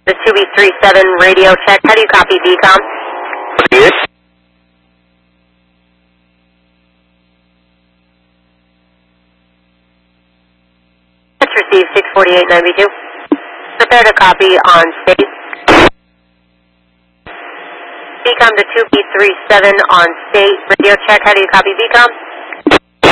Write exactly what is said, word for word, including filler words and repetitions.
The two B three seven radio check. How do you copy V COM? Yes. Let's receive six forty-eight ninety-two. Prepare to copy on state. V COM to two B three seven on state. Radio check. How do you copy V COM?